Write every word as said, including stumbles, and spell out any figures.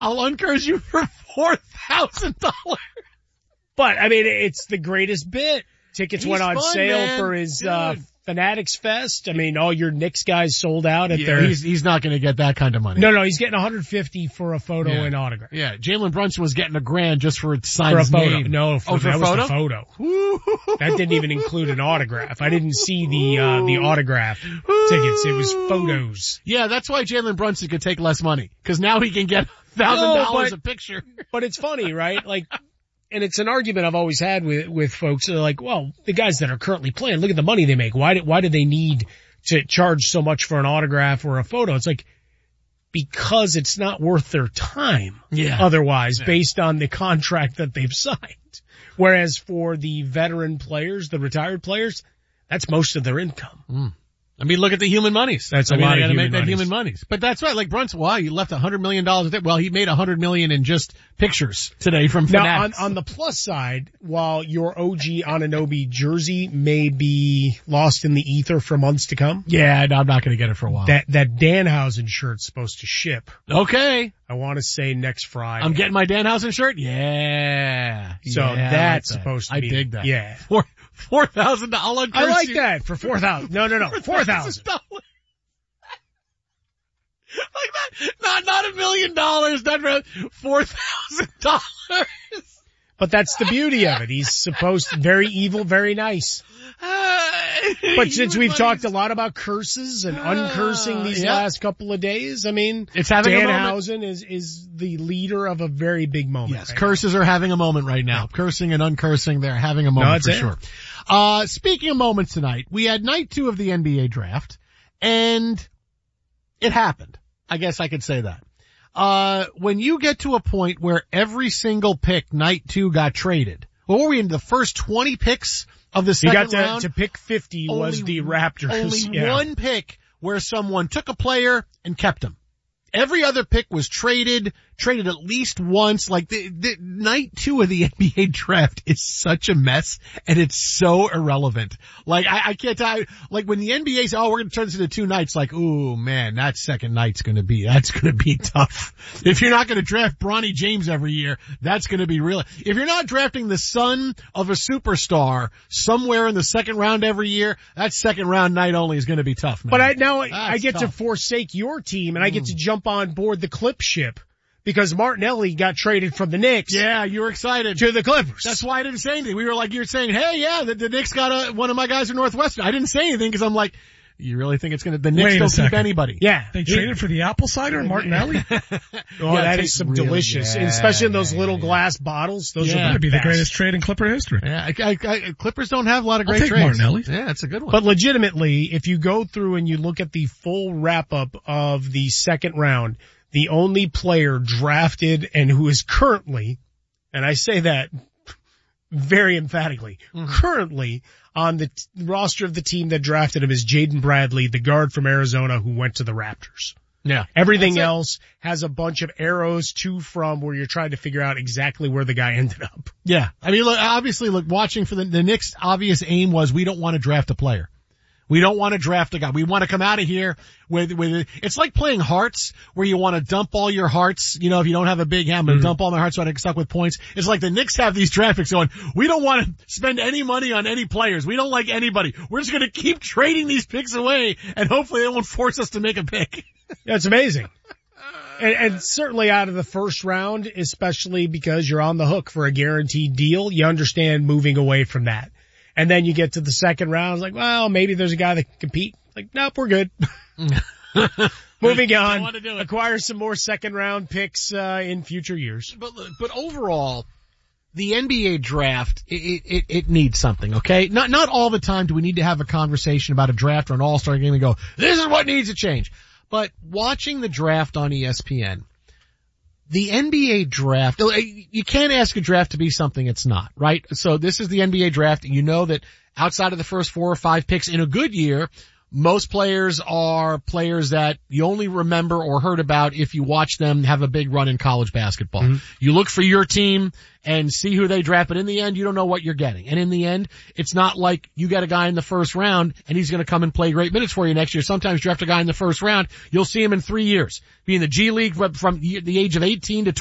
I'll uncurse you for four thousand dollars. But, I mean, it's the greatest bit. Tickets He's went on fun, sale man. for his, Dude. uh, Fanatics Fest. I mean, all your Knicks guys sold out at Yeah, their... he's, he's not going to get that kind of money. No, no, he's getting one hundred fifty for a photo Yeah. and autograph. Yeah, Jalen Brunson was getting a grand just for it to sign For a his photo. name. No, for, oh, for that a was photo? the photo. Woo. That didn't even include an autograph. I didn't see the, uh, the autograph tickets. It was photos. Yeah, that's why Jalen Brunson could take less money. Cause now he can get one thousand dollars No, a picture. But it's funny, right? Like, and it's an argument I've always had with, with folks. They're like, well, the guys that are currently playing, look at the money they make. Why do, why do they need to charge so much for an autograph or a photo? It's like, because it's not worth their time. Yeah. Otherwise, Yeah. based on the contract that they've signed. Whereas for the veteran players, the retired players, that's most of their income. Mm. I mean, look at the human monies. That's I a mean, lot they of gotta human make that monies. human monies. But that's right. Like Brunson, wow, he left a hundred million dollars with it. Well, he made a hundred million in just pictures today from Now, on, Fanatics. on the plus side, while your O G Anunoby jersey may be lost in the ether for months to come, yeah, no, I'm not going to get it for a while. that, that Danhausen shirt's supposed to ship. Okay. I want to say next Friday. I'm getting my Danhausen shirt. Yeah. So Yeah, I like that's that. supposed to I be. dig that. Yeah. Four, four thousand dollars. I like that for four thousand. No, no, no. Four thousand. Like that. Not, not a million dollars. Not four thousand dollars. But that's the beauty of it. He's supposed to, very evil, very nice. But since we've talked a lot about curses and uncursing these yeah. last couple of days, I mean, It's having a moment. Danhausen is, is the leader of a very big moment. Yes, right curses are having a moment right now. Cursing and uncursing, they're having a moment No, it's for it. sure. Uh, speaking of moments tonight, we had night two of the N B A draft, and it happened. I guess I could say that. Uh, when you get to a point where every single pick night two got traded, what were we in the first twenty picks of the You second got to, round? to pick fifty was Only- the Raptors. Only yeah. one pick where someone took a player and kept him. Every other pick was traded, traded at least once. Like the, the night two of the N B A draft is such a mess and it's so irrelevant. Like I, I can't tell you, like when the N B A says, oh, we're going to turn this into two nights, like, ooh man, that second night's going to be, that's going to be tough. If you're not going to draft Bronny James every year, that's going to be real. If you're not drafting the son of a superstar somewhere in the second round every year, that second round night only is going to be tough, man. But I, now I That's get to tough. forsake your team and I get to jump on board the Clip ship because Martinelli got traded from the Knicks Yeah, you were excited. to the Clippers. That's why I didn't say anything. We were like, you're saying, hey, yeah, the, the Knicks got a, one of my guys from Northwestern. I didn't say anything because I'm like, you really think it's going to, the Knicks Wait a don't keep second. anybody. yeah. They traded for the apple cider, Martinelli? Oh, Yeah, that it is some tastes really- delicious, yeah, especially in those yeah, little yeah. glass bottles. Those Yeah. are That'd the be the best. greatest trade in Clipper history. Yeah, I, I, I, Clippers don't have a lot of I'll great take trades. Martinelli. Yeah, it's a good one. But legitimately, if you go through and you look at the full wrap up of the second round, the only player drafted and who is currently, and I say that very emphatically, Mm-hmm. currently on the t- roster of the team that drafted him is Jaden Bradley, the guard from Arizona who went to the Raptors. yeah. Everything That's it. else has a bunch of arrows to from where you're trying to figure out exactly where the guy ended up. Yeah. I mean, look, obviously, look, watching for the, the Knicks' obvious aim was we don't want to draft a player. We don't want to draft a guy. We want to come out of here with, with, it's like playing hearts where you want to dump all your hearts. You know, if you don't have a big hand, I'm going to dump all my hearts so I get stuck with points. It's like the Knicks have these draft picks going, we don't want to spend any money on any players. We don't like anybody. We're just going to keep trading these picks away and hopefully they won't force us to make a pick. That's amazing. And, and certainly out of the first round, especially because you're on the hook for a guaranteed deal, you understand moving away from that. And then you get to the second round, it's like, well, maybe there's a guy that can compete. Like, nope, we're good. Moving on. want to do it. Acquire some more second round picks, uh, in future years. But, but overall, the N B A draft, it, it, it needs something, okay? Not, not all the time do we need to have a conversation about a draft or an all-star game and go, this is what needs to change. But watching the draft on E S P N, the N B A draft, you can't ask a draft to be something it's not, right? So this is the N B A draft, and you know that outside of the first four or five picks in a good year, most players are players that you only remember or heard about if you watch them have a big run in college basketball. Mm-hmm. You look for your team and see who they draft, but in the end, you don't know what you're getting. And in the end, it's not like you got a guy in the first round and he's going to come and play great minutes for you next year. Sometimes you draft a guy in the first round, you'll see him in three years, be in the G League from the age of eighteen to